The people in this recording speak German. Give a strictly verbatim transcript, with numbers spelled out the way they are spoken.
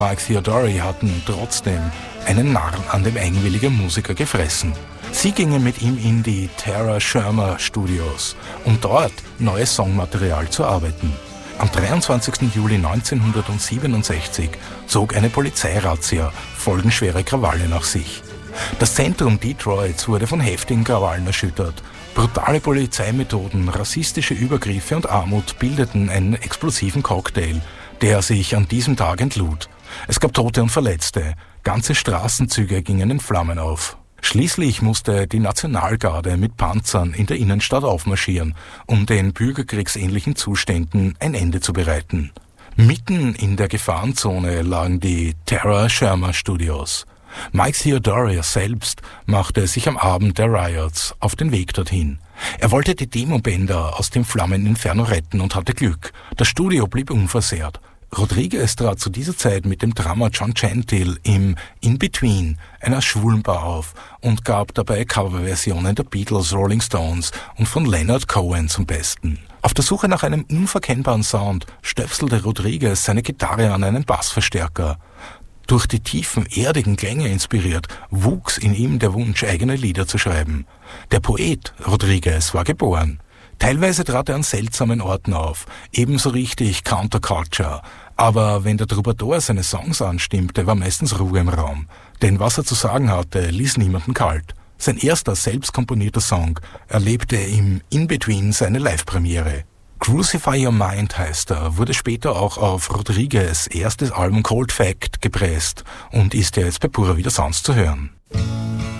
Mike Theodori hatten trotzdem einen Narr an dem eigenwilligen Musiker gefressen. Sie gingen mit ihm in die Tara Schirmer Studios, um dort neues Songmaterial zu arbeiten. Am dreiundzwanzigsten Juli neunzehnhundertsiebenundsechzig zog eine Polizeirazzia folgenschwere Krawalle nach sich. Das Zentrum Detroits wurde von heftigen Krawallen erschüttert. Brutale Polizeimethoden, rassistische Übergriffe und Armut bildeten einen explosiven Cocktail, der sich an diesem Tag entlud. Es gab Tote und Verletzte. Ganze Straßenzüge gingen in Flammen auf. Schließlich musste die Nationalgarde mit Panzern in der Innenstadt aufmarschieren, um den bürgerkriegsähnlichen Zuständen ein Ende zu bereiten. Mitten in der Gefahrenzone lagen die Tara Schirmer Studios. Mike Theodori selbst machte sich am Abend der Riots auf den Weg dorthin. Er wollte die Demobänder aus dem Flammeninferno retten und hatte Glück. Das Studio blieb unversehrt. Rodriguez trat zu dieser Zeit mit dem Drummer John Gentile im In-Between, einer schwulen Bar, auf und gab dabei Coverversionen der Beatles, Rolling Stones und von Leonard Cohen zum Besten. Auf der Suche nach einem unverkennbaren Sound stöpselte Rodriguez seine Gitarre an einen Bassverstärker. Durch die tiefen, erdigen Klänge inspiriert, wuchs in ihm der Wunsch, eigene Lieder zu schreiben. Der Poet Rodriguez war geboren. Teilweise trat er an seltsamen Orten auf, ebenso richtig Counterculture. Aber wenn der Troubadour seine Songs anstimmte, war meistens Ruhe im Raum. Denn was er zu sagen hatte, ließ niemanden kalt. Sein erster selbst komponierter Song erlebte im In-Between seine Live-Premiere. Crucify Your Mind heißt er, wurde später auch auf Rodriguez' erstes Album Cold Fact gepresst und ist ja jetzt bei Pura Vida Sounds zu hören.